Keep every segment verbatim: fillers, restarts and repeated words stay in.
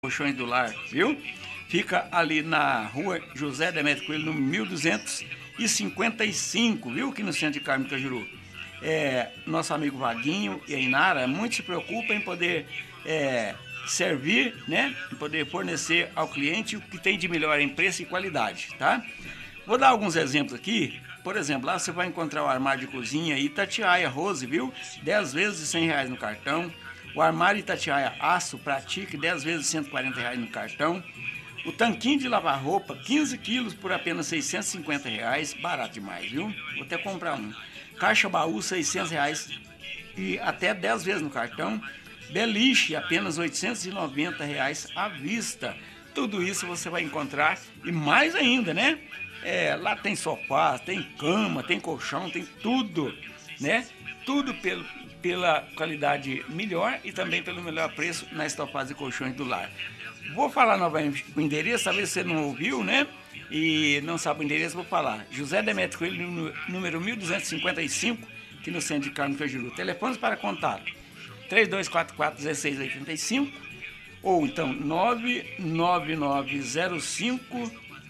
Colchões do Lar, viu? Fica ali na rua José Demetrio Coelho, número mil duzentos e cinquenta e cinco, viu? Aqui no centro de Carmo Cajuru. É, nosso amigo Vaguinho e a Inara muito se preocupam em poder é, servir, né? Em poder fornecer ao cliente o que tem de melhor em preço e qualidade, tá? Vou dar alguns exemplos aqui. Por exemplo, lá você vai encontrar o armário de cozinha Itatiaia Rose, viu? dez vezes de cem reais no cartão. O armário Itatiaia Aço Pratique, dez vezes de cento e quarenta reais no cartão. O tanquinho de lavar roupa, quinze quilos por apenas seiscentos e cinquenta reais. Barato demais, viu? Vou até comprar um. Caixa baú, seiscentos reais e até dez vezes no cartão. Beliche, apenas oitocentos e noventa reais à vista. Tudo isso você vai encontrar e mais ainda, né? É, lá tem sofá, tem cama, tem colchão, tem tudo, né? Tudo pelo, pela qualidade melhor e também pelo melhor preço na Estofados e Colchões do Lar. Vou falar novamente o endereço, talvez você não ouviu, né? E não sabe o endereço, vou falar. José Demetrio Coelho, número mil duzentos e cinquenta e cinco, aqui no centro de Carmo Cajuru. Telefones para contato: três dois quatro quatro, um seis oito cinco ou então nove nove nove zero cinco,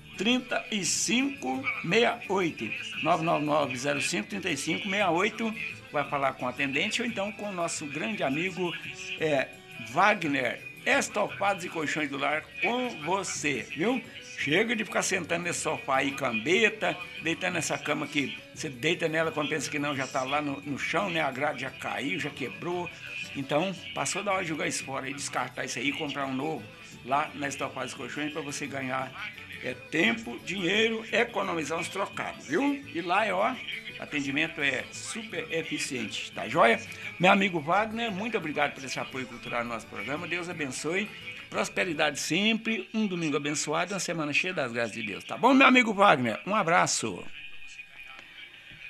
três cinco seis oito. nove nove nove zero cinco, três cinco seis oito. Vai falar com o atendente ou então com o nosso grande amigo é, Wagner. Estofados e Colchões do Lar com você, viu? Chega de ficar sentando nesse sofá aí, cambeta, deitando nessa cama que você deita nela quando pensa que não, já tá lá no, no chão, né? A grade já caiu, já quebrou. Então, passou da hora de jogar isso fora e descartar isso aí e comprar um novo lá na Estofados e Colchões para você ganhar é, tempo, dinheiro, economizar uns trocados, viu? E lá é, ó, atendimento é super eficiente, tá joia? Meu amigo Wagner, muito obrigado por esse apoio cultural no nosso programa. Deus abençoe, prosperidade sempre, um domingo abençoado, uma semana cheia das graças de Deus, tá bom, meu amigo Wagner? Um abraço.